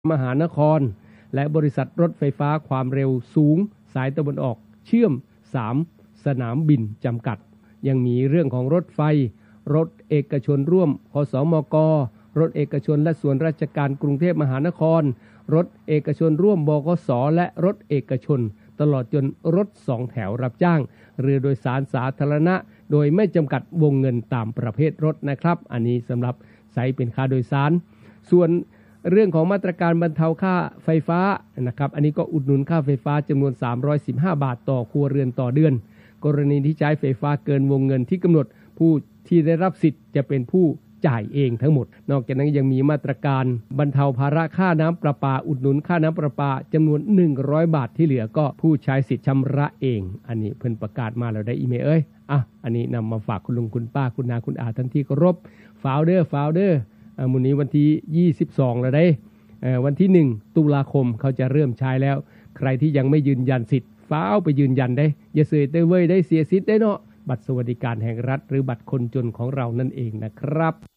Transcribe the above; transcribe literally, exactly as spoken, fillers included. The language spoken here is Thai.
มหานครและบริษัทรถไฟฟ้าความเร็วสูงสายตะวันออกเชื่อมสามสนามบินจำกัดยังมีเรื่องของรถไฟรถเอกชนร่วมคสมกรถเอกชนและส่วนราชการกรุงเทพมหานครรถเอกชนร่วมบขสและรถเอกชนตลอดจนรถสองแถวรับจ้างเรือโดยสารสาธารณะโดยไม่จำกัดวงเงินตามประเภทรถนะครับอันนี้สำหรับใช้เป็นค่าโดยสารส่วนเรื่องของมาตรการบรรเทาค่าไฟฟ้านะครับอันนี้ก็อุดหนุนค่าไฟฟ้าจำนวนสามร้อยสิบห้าบาทต่อครัวเรือนต่อเดือนกรณีที่ใช้ไฟฟ้าเกินวงเงินที่กำหนดผู้ที่ได้รับสิทธิ์จะเป็นผู้จ่ายเองทั้งหมดนอกจากนั้นยังมีมาตรการบรรเทาภาระค่าน้ำประปาอุดหนุนค่าน้ำประปาจำนวนหนึ่งร้อยบาทที่เหลือก็ผู้ใช้สิทธิ์ชำระเองอันนี้เพิ่นประกาศมาแล้วได้อีเมลเอ้ยอ่ะอันนี้นำมาฝากคุณลุงคุณป้าคุณนาคุณอาท่านที่เคารพฟาวเดอร์ฟาวเดอร์อ่ามื้อนี้วันที่ยี่สิบสองแล้วได้เอ่อวันที่หนึ่งตุลาคมเขาจะเริ่มใช้แล้วใครที่ยังไม่ยืนยันสิทธิ์ฟ้าวไปยืนยันได้อย่าเสยเต้ยเว้ยได้เสียสิทธิ์ได้เนาะบัตรสวัสดิการแห่งรัฐหรือบัตรคนจนของเรานั่นเองนะครับ